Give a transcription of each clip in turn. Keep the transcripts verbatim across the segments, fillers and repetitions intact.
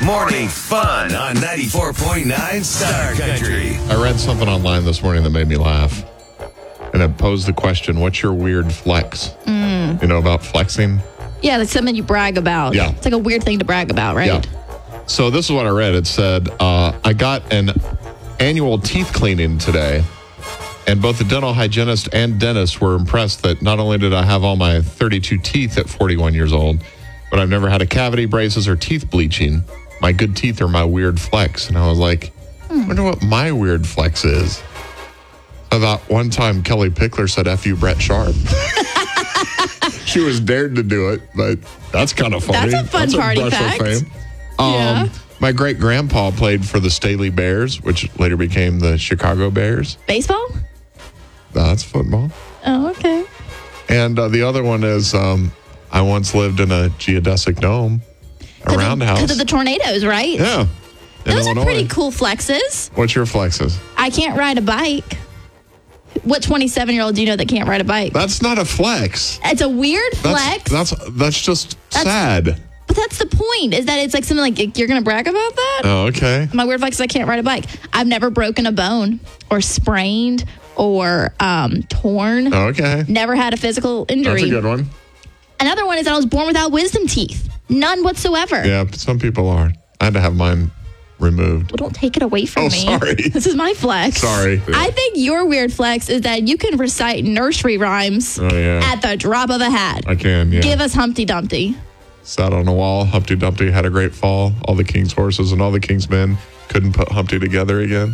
Morning fun on ninety-four point nine Star Country. I read something online this morning that made me laugh. And it posed the question, what's your weird flex? Mm. You know about flexing? Yeah, that's something you brag about. Yeah. It's like a weird thing to brag about, right? Yeah. So this is what I read. It said, uh, I got an annual teeth cleaning today. And both the dental hygienist and dentist were impressed that not only did I have all my thirty-two teeth at forty-one years old, but I've never had a cavity, braces, or teeth bleaching. My good teeth are my weird flex. And I was like, I wonder what my weird flex is. I thought one time Kelly Pickler said, F you, Brett Sharp. She was dared to do it, but that's kind of funny. That's a fun that's party a fact. Fame. Um, Yeah. My great-grandpa played for the Staley Bears, which later became the Chicago Bears. Baseball? That's football. Oh, okay. And uh, the other one is um, I once lived in a geodesic dome, a roundhouse. Because of the tornadoes, right? Yeah. In Those Illinois. are pretty cool flexes. What's your flexes? I can't ride a bike. What twenty-seven-year-old do you know that can't ride a bike? That's not a flex. It's a weird flex. That's that's, that's just That's- sad. But that's the point, is that it's like something like, you're going to brag about that? Oh, okay. My weird flex is I can't ride a bike. I've never broken a bone or sprained or um, torn. Okay. Never had a physical injury. That's a good one. Another one is that I was born without wisdom teeth. None whatsoever. Yeah, but some people are. I had to have mine removed. Well, don't take it away from Oh, me. sorry. This is my flex. Sorry. I think your weird flex is that you can recite nursery rhymes Oh, yeah. at the drop of a hat. I can, yeah. Give us Humpty Dumpty. Sat on a wall. Humpty Dumpty had a great fall. All the king's horses and all the king's men couldn't put Humpty together again.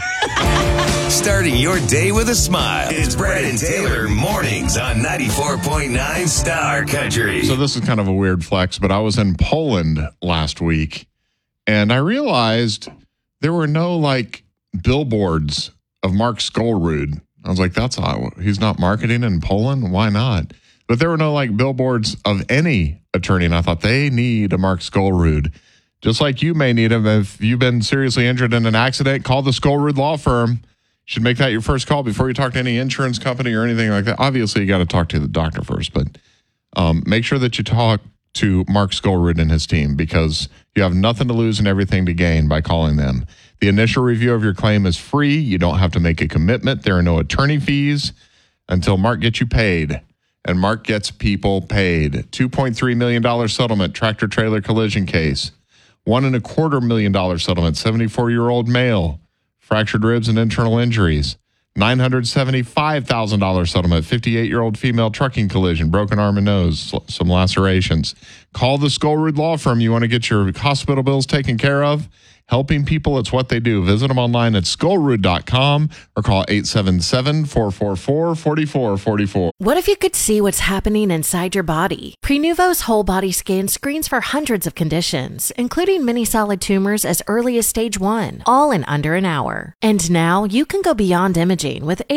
Starting your day with a smile. It's Brett and Taylor mornings on ninety-four point nine Star Country. So this is kind of a weird flex, but I was in Poland last week, and I realized there were no, like, billboards of Mark Skolrud. I was like, that's odd. He's not marketing in Poland? Why not? But there were no, like, billboards of any attorney, and I thought they need a Mark Skolrud. Just like you may need him. If you've been seriously injured in an accident, call the Skolrud Law Firm. You should make that your first call before you talk to any insurance company or anything like that. Obviously, you got to talk to the doctor first, but um, make sure that you talk to Mark Skolrud and his team, because you have nothing to lose and everything to gain by calling them. The initial review of your claim is free. You don't have to make a commitment. There are no attorney fees until Mark gets you paid. And Mark gets people paid. two point three million dollars settlement, tractor trailer collision case. One and a quarter million dollar settlement, seventy-four-year-old male, fractured ribs and internal injuries. nine hundred seventy-five thousand dollars settlement, fifty-eight-year-old female trucking collision, broken arm and nose, some lacerations. Call the Skolrud Law Firm. You want to get your hospital bills taken care of? Helping people, it's what they do. Visit them online at skolrud dot com or call eight seven seven, four four four, four four four four. What if you could see what's happening inside your body? Prenuvo's whole body scan screens for hundreds of conditions, including many solid tumors as early as stage one, all in under an hour. And now you can go beyond imaging with